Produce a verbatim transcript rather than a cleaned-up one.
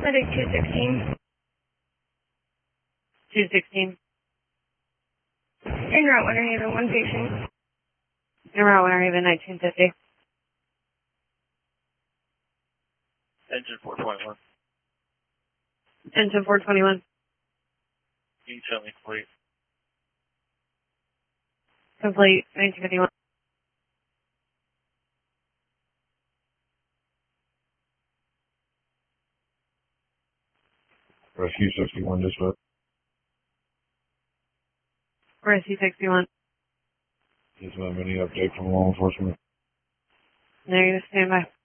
Medic two sixteen. two sixteen. En route, Winter Haven, one patient. En route, Winter Haven, nineteen fifty. Engine four twenty-one. Engine four twenty-one. Can you tell me, complete? Complete, nineteen fifty-one. Rescue sixty-one, dispatch. Rescue sixty-one. Does that have any update from law enforcement? Negative, standby.